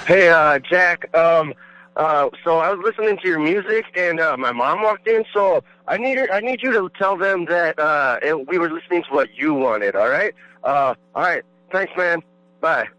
Hey, Jack. So I was listening to your music, and my mom walked in. So I need you to tell them that we were listening to what you wanted. All right. All right. Thanks, man. Bye.